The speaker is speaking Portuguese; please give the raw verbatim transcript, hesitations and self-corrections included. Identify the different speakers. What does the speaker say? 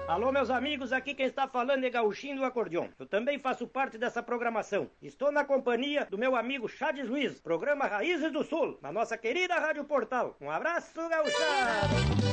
Speaker 1: Alô, meus amigos, aqui quem está falando é Gauchinho do Acordeon. Eu também faço parte dessa programação. Estou na companhia do meu amigo Chades Luiz, programa Raízes do Sul, na nossa querida Rádio Portal. Um abraço, gauchada!